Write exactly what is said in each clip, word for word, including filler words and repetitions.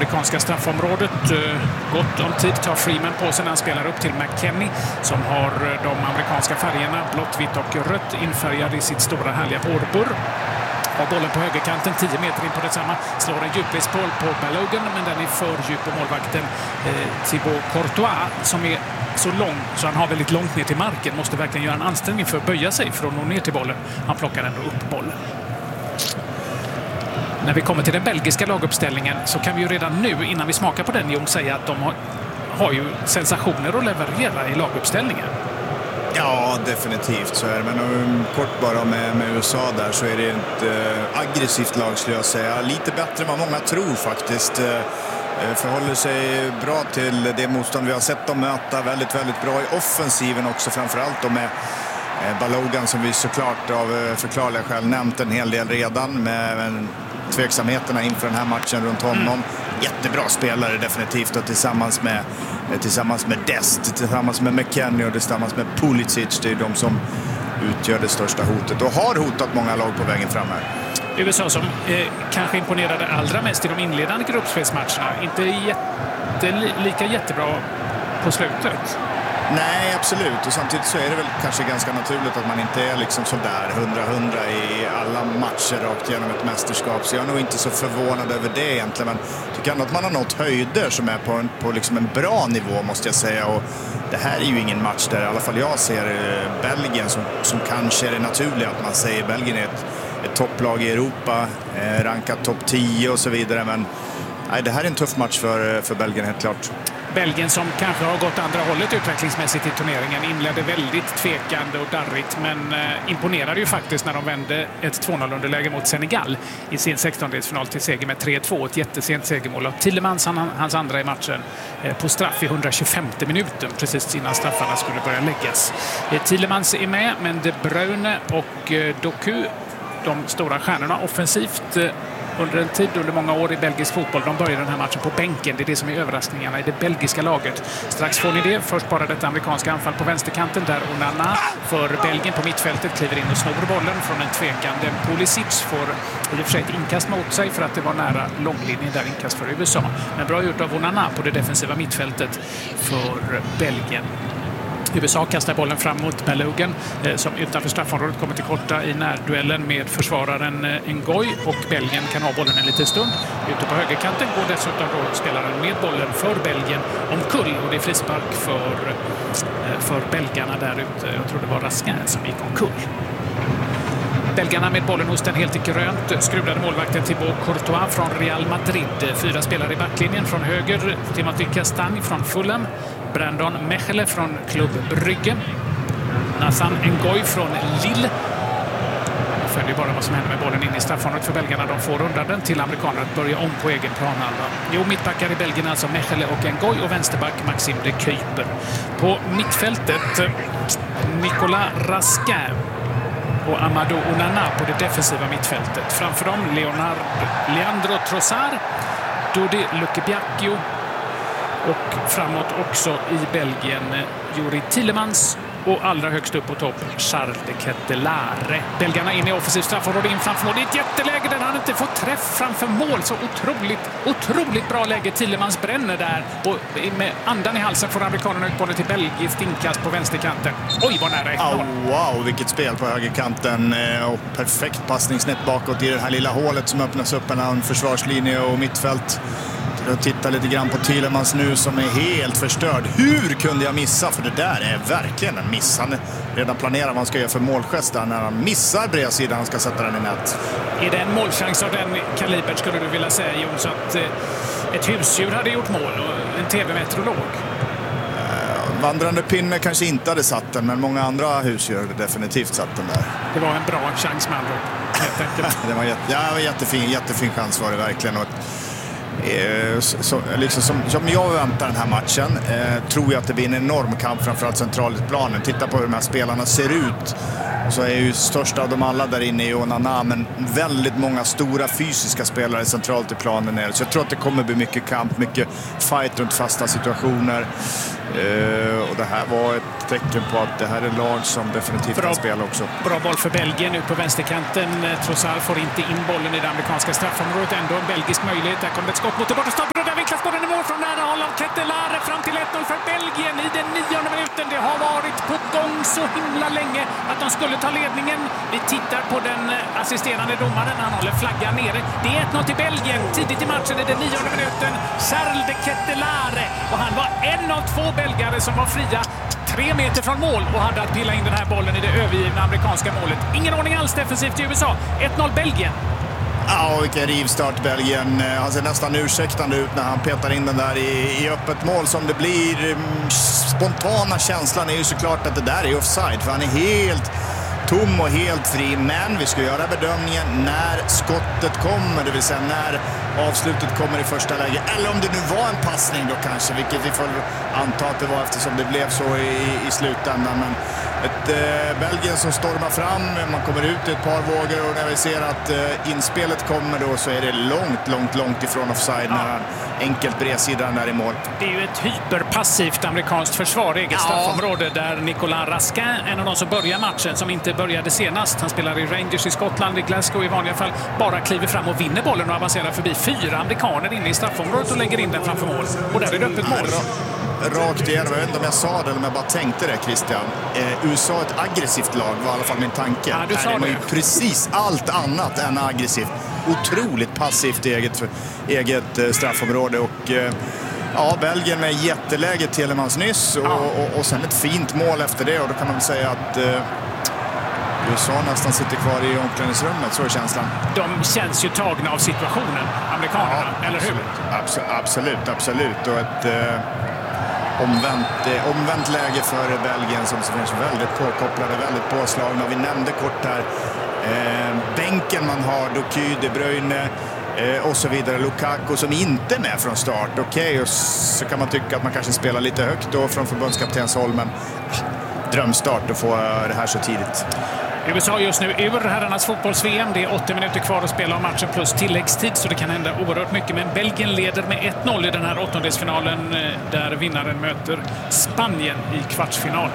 amerikanska straffområdet. Gott om tid tar Freeman på sig när han spelar upp till McKennie som har de amerikanska färgerna blått, vitt och rött infärgade i sitt stora härliga hårburr. Har bollen på högerkanten, tio meter in på detsamma. Slår en djupledsboll på Balogun, men den är för djup på målvakten eh, Thibaut Courtois som är så lång så han har väldigt långt ner till marken. Måste verkligen göra en ansträngning för att böja sig för att nå ner till bollen. Han plockar ändå upp bollen. När vi kommer till den belgiska laguppställningen så kan vi ju redan nu, innan vi smakar på den, Jon, säga att de har, har ju sensationer att leverera i laguppställningen. Ja, definitivt så är det. Men um, kort bara med, med U S A där så är det ett uh, aggressivt lag, skulle jag säga. Lite bättre än vad många tror faktiskt. Uh, förhåller sig bra till det motstånd vi har sett dem möta. Väldigt, väldigt bra i offensiven också, framförallt då med uh, Balogun som vi såklart av uh, förklarliga skäl nämnt en hel del redan med, med tveksamheterna inför den här matchen runt honom. Mm. Jättebra spelare definitivt, och tillsammans med tillsammans med Dest, tillsammans med McKennie och tillsammans med Pulisic, det är de som utgör det största hotet och har hotat många lag på vägen fram här. U S A som eh, kanske imponerade allra mest i de inledande gruppspelsmatcherna, inte jätte, lika jättebra på slutet. Nej, absolut. Och samtidigt så är det väl kanske ganska naturligt att man inte är liksom sådär hundra-hundra i alla matcher rakt genom ett mästerskap. Så jag är nog inte så förvånad över det egentligen. Men jag tycker ändå att man har nått höjder som är på en, på liksom en bra nivå, måste jag säga. Och det här är ju ingen match där i alla fall jag ser Belgien som, som kanske är det naturliga att man säger Belgien är ett, ett topplag i Europa, eh, rankat topp tio och så vidare. Men nej, det här är en tuff match för, för Belgien helt klart. Belgien som kanske har gått andra hållet utvecklingsmässigt i turneringen inledde väldigt tvekande och darrigt, men eh, imponerade ju faktiskt när de vände ett två noll-underläge mot Senegal i sin sextondelsfinal till seger med tre två. Ett jättesent segermål av Tielemans, han, hans andra i matchen, eh, på straff i hundratjugofemte minuten, precis innan straffarna skulle börja läggas. Eh, Tielemans är med, men De Bruyne och eh, Doku, de stora stjärnorna offensivt, eh, under en tid, under många år i belgisk fotboll. De börjar den här matchen på bänken. Det är det som är överraskningarna i det belgiska laget. Strax får ni det. Först bara detta amerikanska anfall på vänsterkanten där Onana för Belgien på mittfältet kliver in och snor bollen från en tvekande Pulisic. Får i och för sig ett inkast mot sig för att det var nära långlinjen där, inkast för U S A. Men bra gjort av Onana på det defensiva mittfältet för Belgien. U S A kastar bollen fram mot Balogun eh, som utanför straffområdet kommer till korta i närduellen med försvararen eh, Ngoy, och Belgien kan ha bollen en liten stund. Ute på högerkanten går dessutom då spelaren med bollen för Belgien omkull, och det är frispark för, eh, för belgarna där ute. Jag tror det var Raskin som gick omkull. Belgarna med bollen hos den helt i grönt skruvade målvakten Thibaut Courtois från Real Madrid. Fyra spelare i backlinjen. Från höger Timothy Castagne från Fulham, Brandon Mechele från Club Brugge, Nathan Ngoy från Lille. Jag följer bara vad som händer med bollen in i straffområdet för belgarna. De får undan den till amerikanerna att börja om på egen planhalva. Jo, mittbackar i Belgien alltså Mechele och Ngoy, och vänsterback Maxime de Kuyper. På mittfältet Nicolas Raskin och Amadou Onana på det defensiva mittfältet. Framför dem Leonard, Leandro Trossard, Dodi Lukebakio, och framåt också i Belgien Juri Tielemans, och allra högst upp på topp Charles de Kettelare. Belgarna in i offensiv straffområde, in framför mål. Det är ett jätteläge där han inte får träff framför mål. Så otroligt, otroligt bra läge. Tielemans bränner där, och med andan i halsen får amerikanerna ut bollen till belgiskt inkast på vänsterkanten. Oj, vad nära. Oh, wow, vilket spel på högerkanten, och perfekt passningsnät bakåt i det här lilla hålet som öppnas upp mellan försvarslinje och mittfält. Jag tittar lite grann på Tielemans nu som är helt förstörd. Hur kunde jag missa? För det där är verkligen en miss. Han redan planerar vad han ska göra för målgest när han missar bredsidan. Han ska sätta den i nät. Är det en målchans av den kalibern, skulle du vilja säga, Jon, så att eh, ett husdjur hade gjort mål och en tv-meteorolog? Eh, vandrande pinne kanske inte hade satt den, men många andra husdjur hade definitivt satt den där. Det var en bra chans med andra, helt enkelt. Det var, jätte, ja, det var jättefin, jättefin chans var det verkligen. Och Så, liksom som, som jag väntar den här matchen eh, tror jag att det blir en enorm kamp, framförallt centralt i planen. Titta på hur de här spelarna ser ut, så är ju största av dem alla där inne i Onana, men väldigt många stora fysiska spelare centralt i planen är. Så jag tror att det kommer bli mycket kamp, mycket fight runt fasta situationer, eh, och det här var ett tecken på att det här är lag som definitivt bra, kan spela också. Bra boll för Belgien ut på vänsterkanten. Trossard får inte in bollen i det amerikanska straffområdet. Ändå en belgisk möjlighet. Där kommer ett skott mot det borta stolpen, och där från nära håll av Ketelare fram till ett noll för Belgien i den nionde minuten. Det har varit på gång så himla länge att de skulle ta ledningen. Vi tittar på den assisterande domaren. Han håller flaggan nere. Det är ett noll till Belgien tidigt i matchen i den nionde minuten. Charles de Ketelare. Och han var en av två belgare som var fria tre meter från mål och hade att pilla in den här bollen i det övergivna amerikanska målet. Ingen ordning alls defensivt i U S A. ett noll Belgien. Ja, vilken rivstart Belgien. Han ser nästan ursäktande ut när han petar in den där i, i öppet mål som det blir. Spontana känslan är ju såklart att det där är offside, för han är helt tom och helt fri. Men vi ska göra bedömningen när skottet kommer, det vill säga när avslutet kommer i första läge. Eller om det nu var en passning då kanske, vilket vi får anta att det var eftersom det blev så i, i slutändan. Men ett eh, Belgien som stormar fram, man kommer ut i ett par vågor och när vi ser att eh, inspelet kommer då så är det långt, långt, långt ifrån offside när han enkelt bredsidan där i mål. Det är ju ett hyperpassivt amerikanskt försvar i eget straffområde där Nicolas Raskin, en av de som börjar matchen, som inte började senast, han spelar i Rangers i Skottland, i Glasgow i vanliga fall, bara kliver fram och vinner bollen och avancerar förbi fyra amerikaner inne i straffområdet och lägger in den framför mål. Och där är det öppet mål. Rakt igenom, jag vet inte om jag sa det eller om jag bara tänkte det, Christian. Eh, U S A är ett aggressivt lag, var i alla fall min tanke. Ja, du sa det var ju det. precis allt annat än aggressivt. Otroligt passivt i eget, eget eh, straffområde och eh, ja, Belgien med jätteläge Telemans nyss och, ja. och, och sen ett fint mål efter det, och då kan man väl säga att eh, U S A nästan sitter kvar i omklädningsrummet, så är känslan. De känns ju tagna av situationen, amerikanerna, ja, eller hur? Absolut, absolut, absolut. Och ett eh, omvänt, eh, omvänt läge för Belgien som finns väldigt påkopplade, väldigt påslagna. Vi nämnde kort här eh, bänken man har, Doky, De Bruyne eh, och så vidare. Lukaku som inte är med från start. Okej, okay, och så kan man tycka att man kanske spelar lite högt då från förbundskaptens håll, men drömstart att få det här så tidigt. U S A just nu ur herrarnas fotbolls-V M. Det är åttio minuter kvar att spela av matchen plus tilläggstid, så det kan hända oerhört mycket. Men Belgien leder med ett noll i den här åttondelsfinalen där vinnaren möter Spanien i kvartsfinal.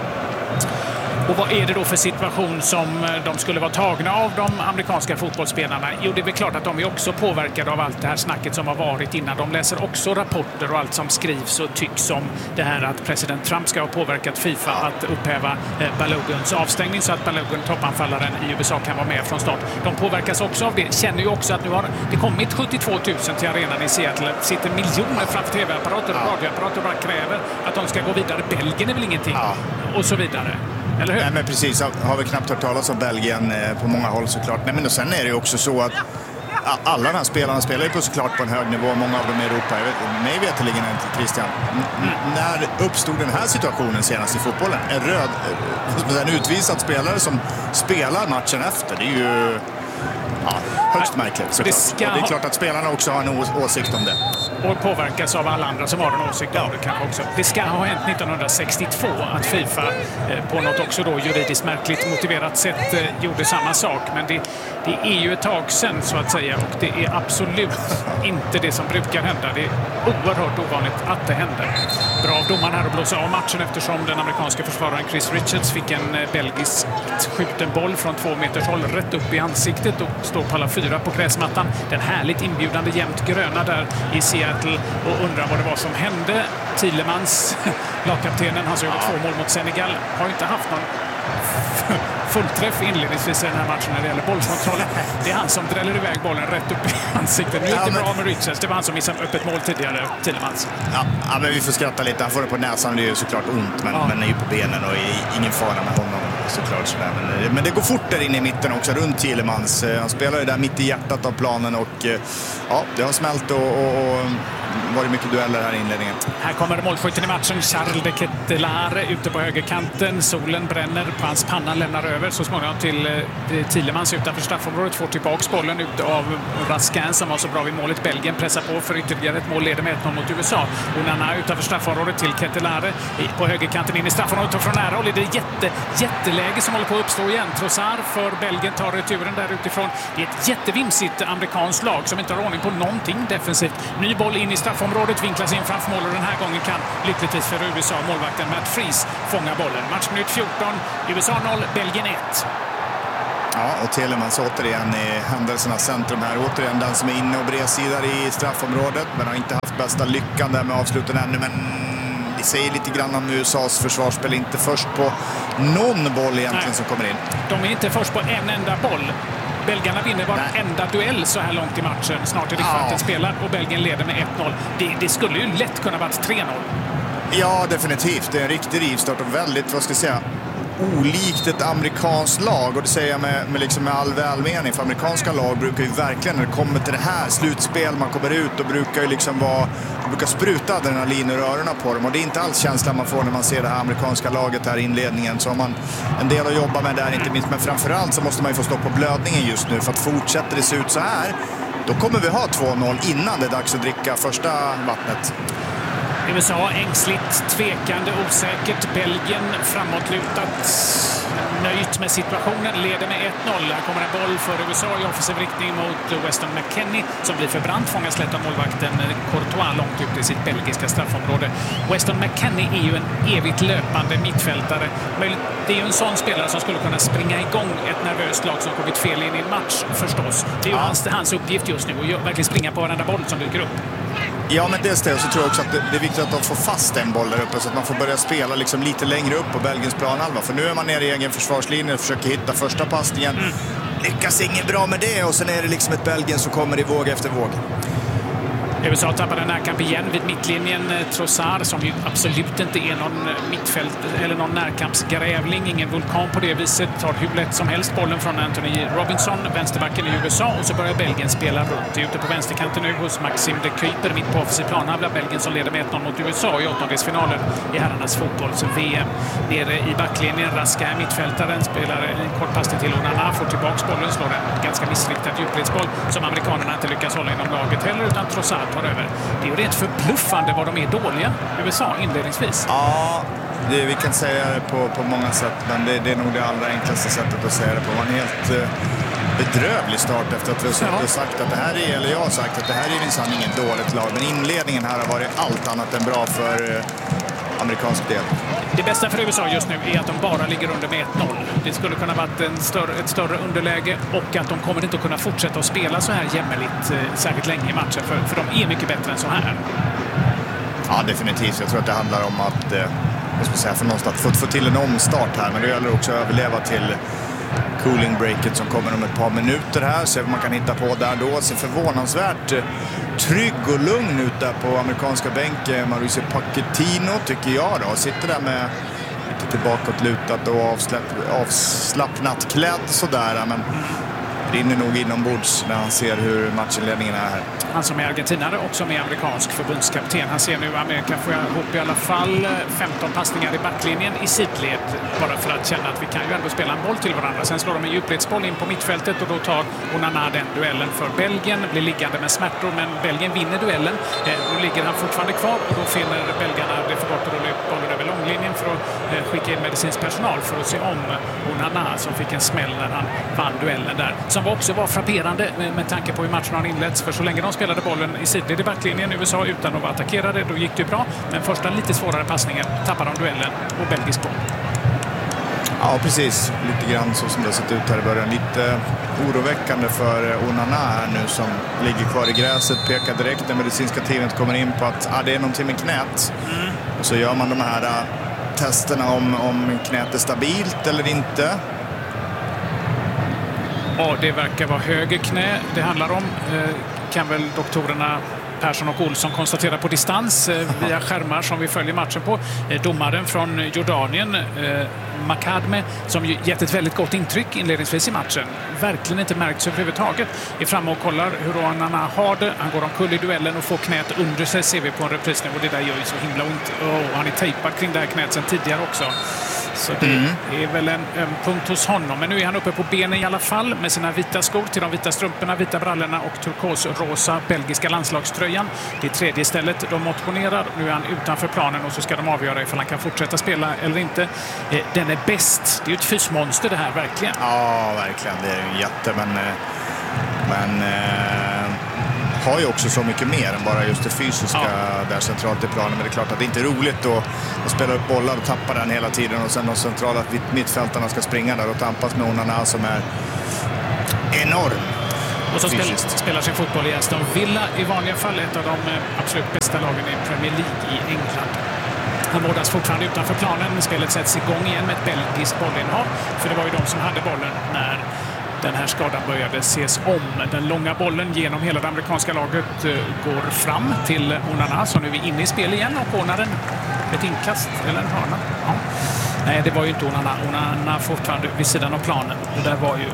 Och vad är det då för situation som de skulle vara tagna av, de amerikanska fotbollsspelarna? Jo, det är väl klart att de är också påverkade av allt det här snacket som har varit innan. De läser också rapporter och allt som skrivs och tycks om det här att president Trump ska ha påverkat FIFA att upphäva Balogans avstängning så att Balogun, toppanfallaren i U S A, kan vara med från start. De påverkas också av det. Känner ju också att nu har det kommit sjuttiotvå tusen till arenan i Seattle. Sitter miljoner framför tv-apparater och radioapparater och bara kräver att de ska gå vidare. Belgien är väl ingenting? Ja. Och så vidare. Eller hur? Nej, men precis. Har vi knappt hört talas om Belgien eh, på många håll såklart. Nej, men och sen är det ju också så att alla de här spelarna spelar ju på såklart på en hög nivå. Många av dem i Europa. Jag vet, mig veteligen inte, Christian. Mm. När uppstod den här situationen senast i fotbollen? En röd, en utvisad spelare som spelar matchen efter. Det är ju ja, högst märkligt. Det, ska... det är klart att spelarna också har en åsikt om det. Och påverkas av alla andra som har en åsikt om det kanske också. Det ska ha hänt nittonhundrasextiotvå att FIFA eh, på något också då juridiskt märkligt motiverat sätt eh, gjorde samma sak. Men det, det är ju ett tag sedan så att säga, och det är absolut inte det som brukar hända. Det är oerhört ovanligt att det händer. Bra av domaren här att blåsa av matchen eftersom den amerikanska försvararen Chris Richards fick en eh, belgisk skjuten boll från två meters håll rätt upp i ansiktet och står på alla fyra på gräsmattan. Den härligt inbjudande jämnt gröna där i Seattle, och undrar vad det var som hände. Thielemans, lagkaptenen, han som gjorde två mål mot Senegal, har ju inte haft någon fullträff inledningsvis i den här matchen när det gäller bollkontrollen. Det är han som dräller iväg bollen rätt upp i ansiktet. Nu är det ja, men... bra med Richards. Det var han som missade öppet mål tidigare, Thielemans. Ja, ja, men vi får skratta lite. Han får det på näsan, det är ju såklart ont, men, ja. men är ju på benen och är ingen fara med honom såklart. Sådär. Men, men det går fort där inne i mitten också, runt Thielemans. Han spelar ju där mitt i hjärtat av planen och ja, det har smält och, och, och var det mycket dueller här i inledningen. Här kommer målskytten i matchen, Charles de Ketelare ute på högerkanten. Solen bränner på hans panna, lämnar över så småningom till eh, Thielemans utanför straffområdet. Får tillbaks bollen ut av Raskin som var så bra vid målet. Belgien pressar på för ytterligare ett mål, leder med ett noll mot U S A. Onana utanför straffområdet till Ketelare på högerkanten in i straffområdet och från nära håll är det jätte, jätteläge som håller på att uppstå igen. Trossard för Belgien tar returen där utifrån. Det är ett jättevimsigt amerikanskt lag som inte har ordning på någonting defensivt. Ny boll in i straffområdet, vinklas in framför mål och den här gången kan lyckligtvis för U S A målvakten Matt Freese fånga bollen. Matchminut fjorton, U S A noll, Belgien ett. Ja, Ja, och Telemans återigen i händelsernas centrum här. Återigen den som är inne och bredsidar i straffområdet, men har inte haft bästa lyckan där med avsluten ännu. Men det säger lite grann om U S A:s försvarsspel. Inte först på någon boll egentligen. Nej, som kommer in. De är inte först på en enda boll. Belgarna vinner varenda duell så här långt i matchen. Snart är det kvarten ja. spelad och Belgien leder med ett noll. Det, det skulle ju lätt kunna vara tre noll. Ja, definitivt. Det är en riktig rivstart och väldigt, vad ska jag säga, olikt ett amerikanskt lag. Och det säger jag med, med, liksom med all välmening. För amerikanska lag brukar ju verkligen, när det kommer till det här slutspel, man kommer ut och brukar ju liksom vara, brukar spruta adrenalin i rörorna på dem. Och det är inte alls känslan man får när man ser det här amerikanska laget här i inledningen. Så har man en del att jobba med där, inte minst. Men framförallt så måste man ju få stopp på blödningen just nu. För att fortsätter det se ut så här, då kommer vi ha två noll innan det är dags att dricka första vattnet. U S A ängsligt, tvekande, osäkert. Belgien framåtlutat, nöjt med situationen, leder med ett noll. Här kommer en boll för U S A i offensiv riktning mot Weston McKennie som blir förbrant, fångas lätt av målvakten Courtois långt ut i sitt belgiska straffområde. Weston McKennie är ju en evigt löpande mittfältare. Det är ju en sån spelare som skulle kunna springa igång ett nervöst lag som kommit fel in i en match förstås. Det är ju ja. hans, hans uppgift just nu att verkligen springa på varenda boll som dyker upp. Ja, men dels det, så tror jag också att det, det är viktigt att de får fast en boll där uppe så att man får börja spela liksom lite längre upp på Belgiens planhalva. För nu är man nere i egen försvarslinje och försöker hitta första passningen. Mm. Lyckas inget bra med det och sen är det liksom ett Belgien som kommer i våg efter våg. U S A tappar en närkamp igen vid mittlinjen. Trossard, som ju absolut inte är någon mittfält eller någon närkampsgrävling, ingen vulkan på det viset, tar hur lätt som helst bollen från Anthony Robinson, vänsterbacken i U S A, och så börjar Belgien spela runt. Det är ute på vänsterkanten nu hos Maxime de Kuyper, mitt på offensiv planhalva. Belgien som leder med ett noll mot U S A i åttondelsfinalen i herrarnas fotbolls-V M. Nere i backlinjen, Raska mittfältaren, spelar en kort passning till Onana, får tillbaks bollen, slår en ganska missriktad djupledsboll som amerikanerna inte lyckas hålla inom laget heller, utan Trossard tar över. Det är ju rent förbluffande vad de är dåliga, U S A, inledningsvis. Ja, det, vi kan säga det på, på många sätt, men det, det är nog det allra enklaste sättet att säga det på. Man är helt eh, bedrövlig start efter att vi ja. har sagt att det här är, eller jag har sagt att det här är minsann inget dåligt lag, men inledningen här har varit allt annat än bra för eh, amerikansk del. Det bästa för U S A just nu är att de bara ligger under med ett noll. Det skulle kunna vara en större, ett större underläge, och att de kommer inte att kunna fortsätta att spela så här jämmerligt eh, särskilt länge i matchen, för, för de är mycket bättre än så här. Ja, definitivt. Jag tror att det handlar om att eh, jag ska säga, för någonstans få, få till en omstart här, men det gäller också att överleva till cooling breaket som kommer om ett par minuter här. Se vad man kan hitta på där då. Ser förvånansvärt eh, trygg och lugn ut där på amerikanska bänken. Mauricio Pochettino tycker jag då. Sitter där med lite tillbakåtlutat och avslapp, avslappnat klädd sådär. Men rinner nog inombords när han ser hur matchinledningen är här. Han som är argentinare och som är amerikansk förbundskapten. Han ser nu Amerika får ihop i alla fall femton passningar i backlinjen i sidled. Bara för att känna att vi kan ju ändå spela en boll till varandra. Sen slår de en djupledsboll in på mittfältet och då tar Onana den duellen för Belgien. Blir liggande med smärtor, men Belgien vinner duellen. Då ligger han fortfarande kvar och då finner belgarna det för gott att rulla upp bollen över långlinjen för att skicka in medicinsk personal för att se om Onana som fick en smäll när han vann duellen där. Som också var frapperande med tanke på hur matchen har inletts. För så länge de spelade bollen i sidled i backlinjen i U S A utan att vara attackerade, då gick det bra. Men första lite svårare passningen tappade de duellen och belgisk boll. Ja, precis. Lite grann så som det har sett ut här i början. Lite oroväckande för Onana här nu som ligger kvar i gräset. Pekar direkt när medicinska teamet kommer in på att ah, det är någonting med knät. Mm. Och så gör man de här uh, testerna om, om knät är stabilt eller inte. Ja, det verkar vara höger knä det handlar om. Eh, kan väl doktorerna Persson och Olsson konstaterar på distans eh, via skärmar som vi följer matchen på. Eh, domaren från Jordanien, eh, Makadme, som gett ett väldigt gott intryck inledningsvis i matchen. Verkligen inte märkts överhuvudtaget. Är framme och kollar hur Onana har det. Han går omkull i duellen och får knät under sig, ser vi på en repris nu. Och det där gör ju så himla ont. Oh, han är tejpad kring det här knät sedan tidigare också. Så det mm. är väl en, en punkt hos honom. Men nu är han uppe på benen i alla fall med sina vita skor till de vita strumporna, vita brallorna och turkosrosa belgiska landslagströjan. Det är tredje stället de motionerar. Nu är han utanför planen och så ska de avgöra ifall han kan fortsätta spela eller inte. Den är bäst. Det är ju ett fysmonster det här, verkligen. Ja, verkligen. Det är ju jätte, men... men har ju också så mycket mer än bara just det fysiska ja. där centralt i planen. Men det är klart att det inte är roligt att, att spela upp bollar och tappa den hela tiden och sen de centrala mittfältarna ska springa där och tampas med Onana som är enorm. Och så spel, spelar sin fotboll i Aston Villa, i vanliga fall ett av de absolut bästa lagen i Premier League i England. Han vårdas fortfarande utanför planen. Spelet sätts igång igen med ett belgiskt bollinnehav. För det var ju de som hade bollen när den här skadan började ses om. Den långa bollen genom hela det amerikanska laget går fram till Onana. Så nu är vi inne i spel igen och ordnar en, ett inkast eller en hörna. Ja. Nej, det var ju inte Onana. Onana fortfarande vid sidan av planen. Det där var ju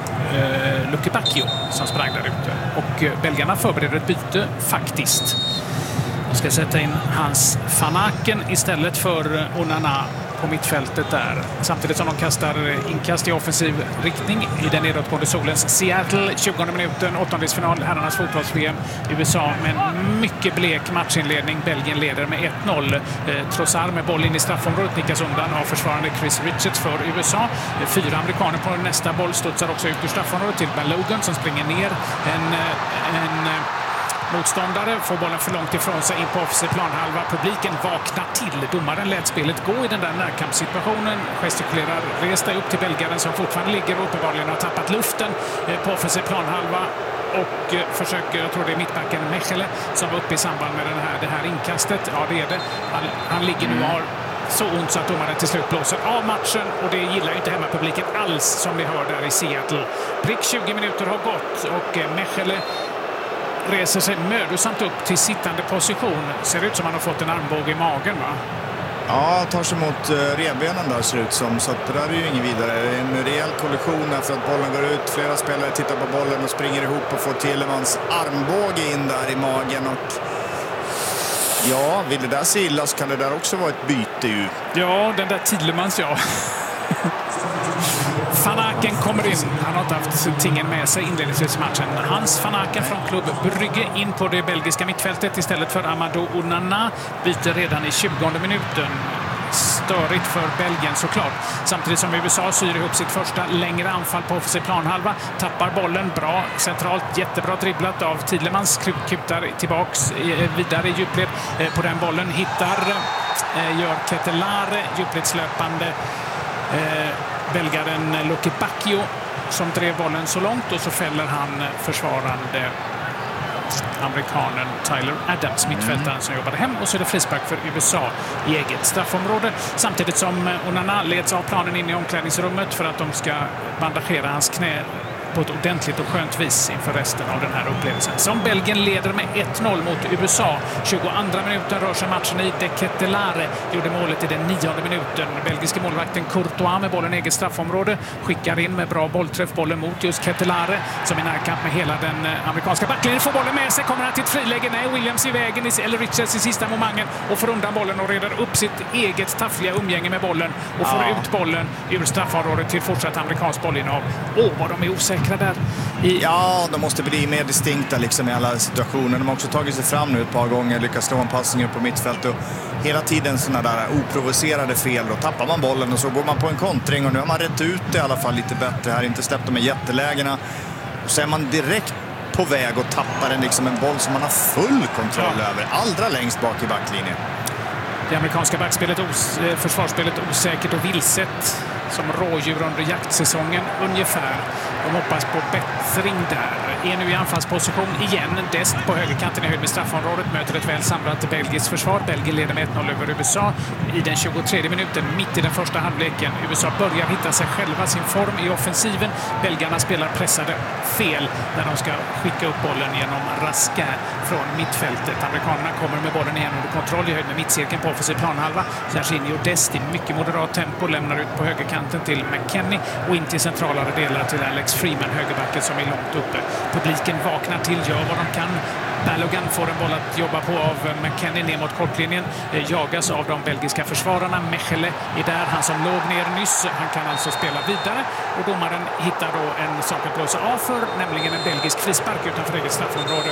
eh, Luke Bacchio som sprang där ute. Och eh, belgarna förbereder ett byte faktiskt. De ska sätta in Hans van Aken istället för Onana på mittfältet där. Samtidigt som de kastar inkast i offensiv riktning i den nedåtgående solens Seattle. tjugonde minuten, åttondelsfinal, herrarnas fotbolls-V M. U S A med en mycket blek matchinledning. Belgien leder med ett noll. Eh, Trossard med boll in i straffområdet nickas undan av försvarande Chris Richards för U S A. Eh, fyra amerikaner på nästa boll studsar också ut ur straffområdet till Balogun som springer ner en... en motståndare får bollen för långt ifrån sig in på offensiv planhalva. Publiken vaknar till. Domaren lät spelet gå i den där närkampssituationen. Gestikulerar, res dig upp till belgaren som fortfarande ligger och uppenbarligen har tappat luften på offensiv planhalva. Och försöker, jag tror det är mittbacken Mechele som var uppe i samband med den här, det här inkastet. Ja, det är det. Han, han ligger nu och har så ont så att domaren till slut blåser av matchen. Och det gillar ju inte hemmapubliken alls som ni hör där i Seattle. Prick tjugo minuter har gått och Mechele reser sig mödosamt upp till sittande position. Ser ut som han har fått en armbåge i magen, va? Ja, tar sig mot revbenen där ser ut som. Så att det där är ju inget vidare. Det är en rejäl kollision för att bollen går ut. Flera spelare tittar på bollen och springer ihop och får Tillemans armbåge in där i magen. Och ja, vill det där se illa så kan det där också vara ett byte ju. Ja, den där Tillemans, ja. Van Aken kommer in. Han har inte haft tingen med sig inledningsvis i matchen. Hans Van Aken från klubb Brygge in på det belgiska mittfältet istället för Amadou Onana. Byter redan i tjugonde minuten. Störigt för Belgien såklart. Samtidigt som U S A syr ihop sitt första längre anfall på offensiv planhalva. Tappar bollen bra centralt. Jättebra dribblat av Tillemans. Kutar tillbaks vidare i djupled på den bollen. Hittar gör Ketelare djupledslöpande belgaren Luke Bacchio som drev bollen så långt och så fäller han försvarande amerikanen Tyler Adams, mittfältaren mm. som jobbade hem, och så är det frispark för U S A i eget straffområde. Samtidigt som Onana leds av planen in i omklädningsrummet för att de ska bandagera hans knä på ett ordentligt och skönt vis inför resten av den här upplevelsen. Som Belgien leder med ett noll mot U S A. tjugoandra minuten rör sig matchen i. De Ketelare gjorde målet i den nionde minuten. Belgiska målvakten Courtois med bollen i eget straffområde skickar in med bra bollträff bollen mot just Ketelare som i närkamp med hela den amerikanska backlinjen. Får bollen med sig, kommer han till ett friläge. Nej, Williams i vägen, eller Richards i sista momangen och får undan bollen och reder upp sitt eget taffliga umgänge med bollen och får ja. ut bollen ur straffområdet till fortsatt amerikansk bollinnehav. Åh, vad de är osäkra där. I... Ja, de måste bli mer distinkta liksom i alla situationer. De har också tagit sig fram nu ett par gånger, lyckas slå en passning upp på mittfält och hela tiden sådana där oprovocerade fel. Då tappar man bollen och så går man på en kontring och nu har man rätt ut det i alla fall lite bättre här, inte släppt de här jättelägena. Och så är man direkt på väg och tappar en, liksom en boll som man har full kontroll ja. över, allra längst bak i backlinjen. Det amerikanska backspelet, os- försvarsspelet osäkert och vilset som rådjur under jaktsäsongen ungefär. De hoppas på bättring där. Är nu i anfallsposition igen. Dest på högerkanten i höjd med straffområdet möter ett väl samlat belgiskt försvar. Belgien leder med ett noll över U S A i den tjugotredje minuten, mitt i den första halvleken. U S A börjar hitta sig själva sin form i offensiven. Belgarna spelar pressade fel när de ska skicka upp bollen genom Raskin från mittfältet. Amerikanerna kommer med bollen igen under kontroll i höjd med mittcirkeln på offensiv planhalva. Serginho Dest i mycket moderat tempo lämnar ut på högerkanten till McKennie och in till centralare delar till Alex Freeman, högerbacken som är långt uppe. Publiken vaknar till, gör vad de kan. Balogun får en boll att jobba på av McKennie ner mot kortlinjen. Jagas av de belgiska försvararna. Mechele är där, han som låg ner nyss. Han kan alltså spela vidare. Och domaren hittar då en sak att blåsa av för, nämligen en belgisk frispark utanför eget straffområde.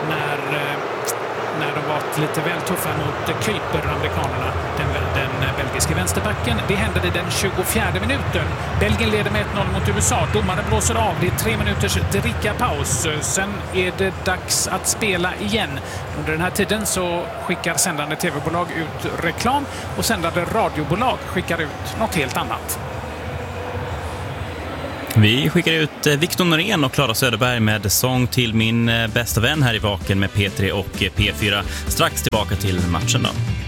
När... när de var lite väl tuffa mot Kuiper, amerikanerna, den, den serbiske vänsterbacken. Det händer i den tjugofjärde minuten. Belgien leder med ett noll mot U S A. Domaren blåser av. Det är tre minuters drickapaus. Sen är det dags att spela igen. Under den här tiden så skickar sändande tv-bolag ut reklam och sändande radiobolag skickar ut något helt annat. Vi skickar ut Victor Norén och Klara Söderberg med sång till min bästa vän här i Vaken med P tre och P fyra. Strax tillbaka till matchen då.